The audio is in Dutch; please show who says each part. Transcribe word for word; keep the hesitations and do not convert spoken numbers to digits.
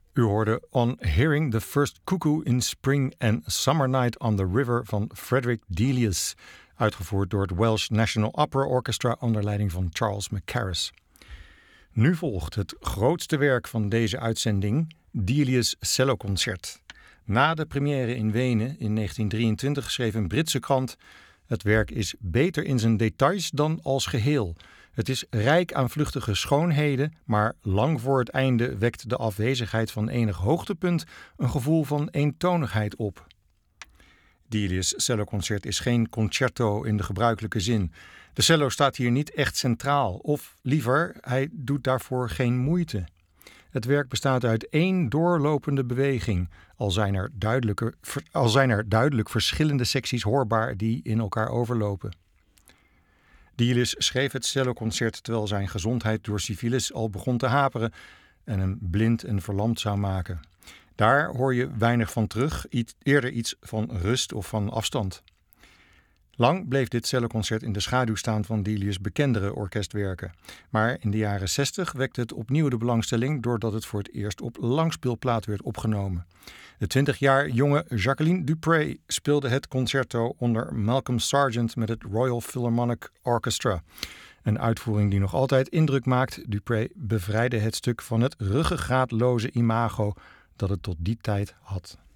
Speaker 1: U hoorde On Hearing the First Cuckoo in Spring and Summer Night on the River van Frederick Delius, uitgevoerd door het Welsh National Opera Orchestra onder leiding van Charles Mackerras. Nu volgt het grootste werk van deze uitzending, Delius' celloconcert. Na de première in Wenen in negentien drieëntwintig schreef een Britse krant: het werk is beter in zijn details dan als geheel. Het is rijk aan vluchtige schoonheden, maar lang voor het einde wekt de afwezigheid van enig hoogtepunt een gevoel van eentonigheid op. Delius' celloconcert is geen concerto in de gebruikelijke zin. De cello staat hier niet echt centraal, of liever, hij doet daarvoor geen moeite. Het werk bestaat uit één doorlopende beweging, al zijn er, duidelijke, al zijn er duidelijk verschillende secties hoorbaar die in elkaar overlopen. Delius schreef het celloconcert terwijl zijn gezondheid door syfilis al begon te haperen en hem blind en verlamd zou maken. Daar hoor je weinig van terug, eerder iets van rust of van afstand. Lang bleef dit celloconcert in de schaduw staan van Delius' bekendere orkestwerken. Maar in de jaren zestig wekte het opnieuw de belangstelling doordat het voor het eerst op langspeelplaat werd opgenomen. De twintig jaar jonge Jacqueline du Pré speelde het concerto onder Malcolm Sargent met het Royal Philharmonic Orchestra. Een uitvoering die nog altijd indruk maakt. Du Pré bevrijdde het stuk van het ruggengraatloze imago dat het tot die tijd had.